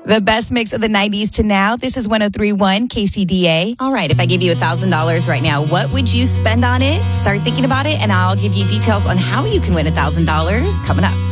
The best mix of the 90s to now. This is 103.1 KCDA. All right, if I gave you $1,000 right now, what would you spend on it? Start thinking about it, and I'll give you details on how you can win $1,000 coming up.